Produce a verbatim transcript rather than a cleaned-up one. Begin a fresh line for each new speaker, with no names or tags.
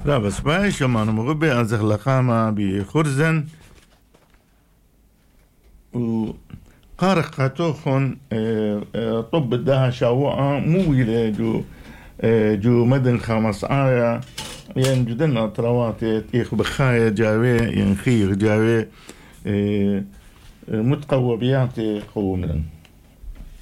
لا بس بايش ما مغبي أزغ لقامة بخرزن وقارق قاتوخن طب الدها شاوعة مويلة جو جو مدن خمس آية ين جدنا ترواتي تيخ بخاية جاوي ين خير جاوي متقوى بياتي قومنا